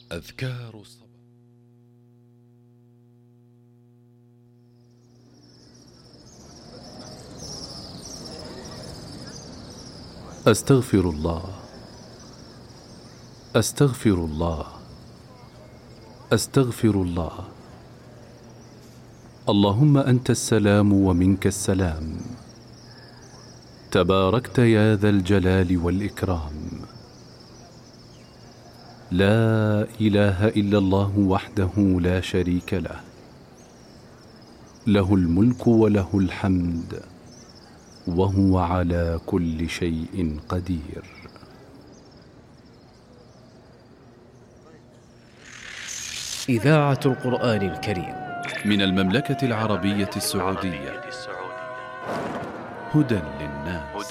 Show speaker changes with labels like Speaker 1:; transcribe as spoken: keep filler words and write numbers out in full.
Speaker 1: أذكار الصباح.
Speaker 2: أستغفر الله، أستغفر الله، أستغفر الله. اللهم أنت السلام ومنك السلام، تباركت يا ذا الجلال والإكرام. لا إله إلا الله وحده لا شريك له، له الملك وله الحمد وهو على كل شيء قدير.
Speaker 3: إذاعة القرآن الكريم
Speaker 2: من المملكة العربية السعودية، هدى للناس.